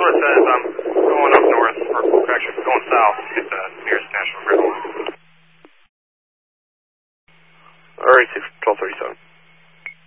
what it says. I'm going up north, or actually going south to get the nearest National Grid line. Alright, 1237.